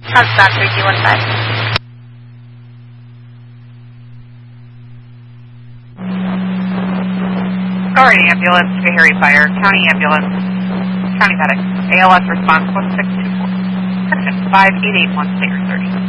How's that 3215? Authority ambulance to Harry Fire, county ambulance, county medic, ALS response 1624. Section 5881 Clear 30.